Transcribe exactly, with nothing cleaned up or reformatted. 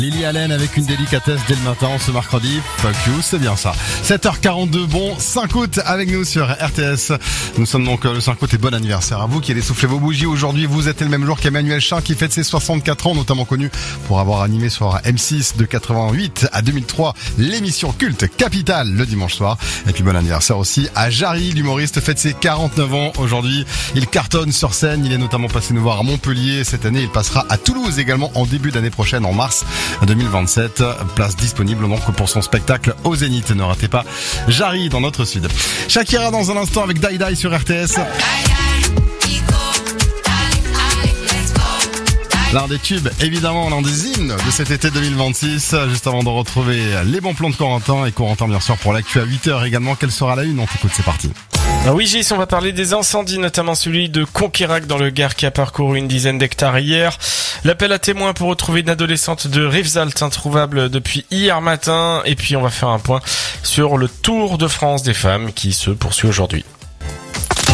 Lily Allen avec une délicatesse dès le matin ce mercredi. Fuck you, c'est bien ça. sept heures quarante-deux, bon cinq août avec nous sur R T S. Nous sommes donc le cinq août et bon anniversaire à vous qui allez souffler vos bougies aujourd'hui. Vous êtes le même jour qu'Emmanuel Chin qui fête ses soixante-quatre ans, notamment connu pour avoir animé sur M six de quatre-vingt-huit à deux mille trois l'émission culte Capital le dimanche soir. Et puis bon anniversaire aussi à Jarry, l'humoriste fête ses quarante-neuf ans aujourd'hui. Il cartonne sur scène, il est notamment passé nous voir à Montpellier cette année. Il passera à Toulouse également en début d'année prochaine, en mars deux mille vingt-sept, place disponible donc pour son spectacle au Zénith. Ne ratez pas Jarry dans notre sud. Shakira dans un instant avec Die Die sur R T S. L'un des tubes, évidemment, l'un des hymnes de cet été deux mille vingt-six. Juste avant de retrouver les bons plans de Corentin. Et Corentin, bien sûr, pour l'actu à huit heures également. Quelle sera la une? On t'écoute, c'est parti. Ah oui, Gis, on va parler des incendies, notamment celui de Conquérac dans le Gard qui a parcouru une dizaine d'hectares hier. L'appel à témoins pour retrouver une adolescente de Rivesaltes introuvable depuis hier matin. Et puis on va faire un point sur le Tour de France des femmes qui se poursuit aujourd'hui.